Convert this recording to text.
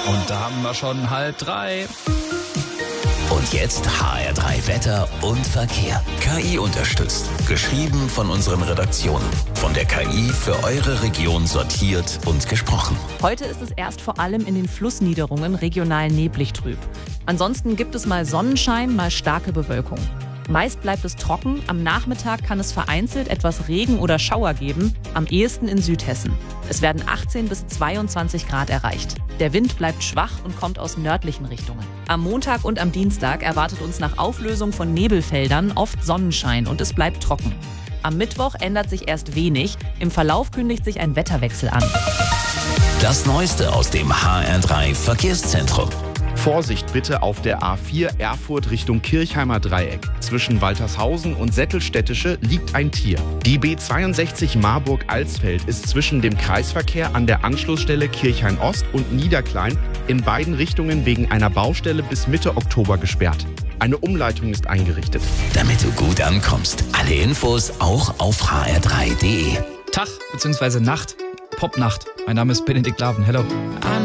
Und da haben wir schon 2:30. Und jetzt HR3 Wetter und Verkehr. KI unterstützt. Geschrieben von unseren Redaktionen. Von der KI für eure Region sortiert und gesprochen. Heute ist es erst vor allem in den Flussniederungen regional neblig trüb. Ansonsten gibt es mal Sonnenschein, mal starke Bewölkung. Meist bleibt es trocken, am Nachmittag kann es vereinzelt etwas Regen oder Schauer geben, am ehesten in Südhessen. Es werden 18 bis 22 Grad erreicht. Der Wind bleibt schwach und kommt aus nördlichen Richtungen. Am Montag und am Dienstag erwartet uns nach Auflösung von Nebelfeldern oft Sonnenschein und es bleibt trocken. Am Mittwoch ändert sich erst wenig, im Verlauf kündigt sich ein Wetterwechsel an. Das Neueste aus dem HR3 Verkehrszentrum. Vorsicht bitte auf der A4 Erfurt Richtung Kirchheimer Dreieck. Zwischen Waltershausen und Sättelstädtische liegt ein Tier. Die B62 Marburg-Alsfeld ist zwischen dem Kreisverkehr an der Anschlussstelle Kirchhain Ost und Niederklein in beiden Richtungen wegen einer Baustelle bis Mitte Oktober gesperrt. Eine Umleitung ist eingerichtet. Damit du gut ankommst. Alle Infos auch auf hr3.de. Tag bzw. Nacht. Popnacht. Mein Name ist Benedikt Laven. Hello.